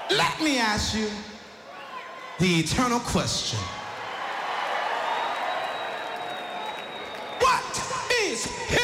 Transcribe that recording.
Let me ask you the eternal question. What is hip